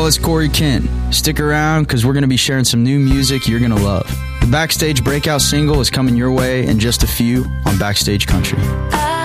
y'all, it's Corey Kent. Stick around because we're going to be sharing some new music you're going to love. The Backstage breakout single is coming your way in just a few on Backstage Country.